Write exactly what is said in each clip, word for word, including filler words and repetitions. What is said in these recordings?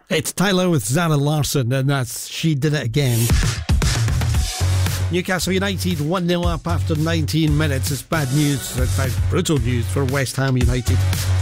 It's Tyler with Zara Larsson, and that's She Did It Again. Newcastle United one nil up after nineteen minutes. It's bad news, in fact brutal news for West Ham United.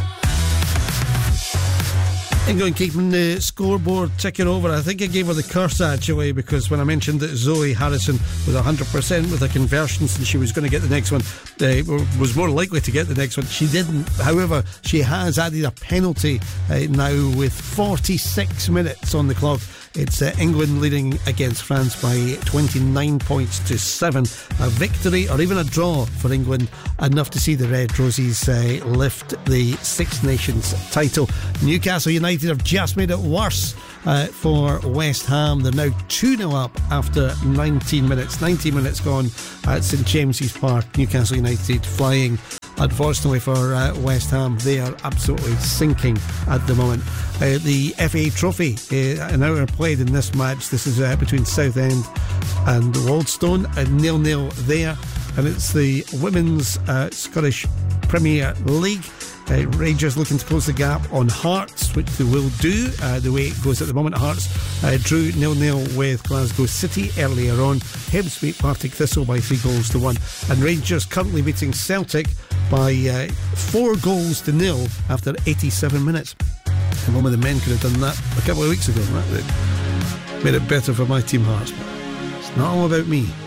England keeping the scoreboard ticking over. I think I gave her the curse actually, because when I mentioned that Zoe Harrison was one hundred percent with her conversions and she was going to get the next one, uh, was more likely to get the next one, she didn't. However, she has added a penalty uh, now with forty-six minutes on the clock. It's uh, England leading against France by twenty-nine points to seven. A victory or even a draw for England, enough to see the Red Roses uh, lift the Six Nations title. Newcastle United have just made it worse uh, for West Ham. They're now two nil up after nineteen minutes. nineteen minutes gone at St James's Park. Newcastle United flying. Unfortunately for uh, West Ham, they are absolutely sinking at the moment. Uh, the F A Trophy, uh, an hour played in this match. This is uh, between Southend and Waldstone, and nil nil there. And it's the Women's uh, Scottish Premier League. Uh, Rangers looking to close the gap on Hearts, which they will do. Uh, the way it goes at the moment, Hearts uh, drew nil nil with Glasgow City earlier on. Hibs beat Partick Thistle by three goals to one. And Rangers currently beating Celtic by uh, four goals to nil after eighty-seven minutes. And one of the men could have done that a couple of weeks ago. Right? Made it better for my team Hearts. But it's not all about me.